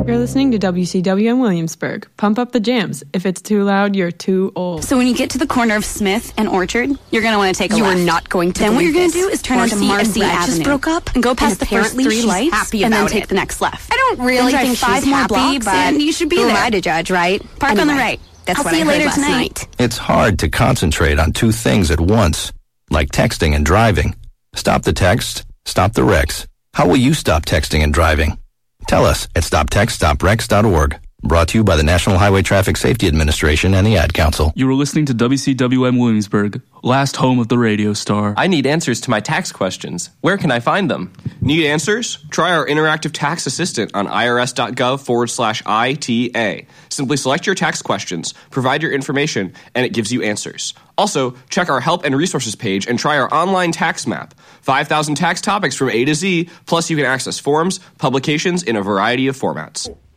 You're listening to WCW in Williamsburg. Pump up the jams. If it's too loud, you're too old. So when you get to the corner of Smith and Orchard, you're going to want to take a left. You are not going to. Then what you're going to do is turn onto Marcy Avenue. Just broke up and go past the first 3 lights and then take the next left. I don't really think she's 5 more happy, blocks but and you should be who there. am I to judge, right? Park on the right. That's I'll what see I you heard later last tonight. night. It's hard to concentrate on 2 things at once, like texting and driving. Stop the text, stop the wrecks. How will you stop texting and driving? Tell us at stoptextstoprex.org. Brought to you by the National Highway Traffic Safety Administration and the Ad Council. You were listening to WCWM Williamsburg, last home of the radio star. I need answers to my tax questions. Where can I find them? Need answers? Try our interactive tax assistant on irs.gov/ITA. Simply select your tax questions, provide your information, and it gives you answers. Also, check our help and resources page and try our online tax map. 5,000 tax topics from A to Z, plus you can access forms, publications in a variety of formats.